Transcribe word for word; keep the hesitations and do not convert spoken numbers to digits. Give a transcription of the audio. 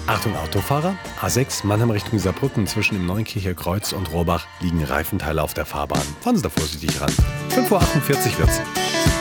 Achtung Autofahrer, A sechs Mannheim Richtung Saarbrücken zwischen dem Neunkircher Kreuz und Rohrbach liegen Reifenteile auf der Fahrbahn. Fahren Sie da vorsichtig ran. fünf Uhr achtundvierzig wird's.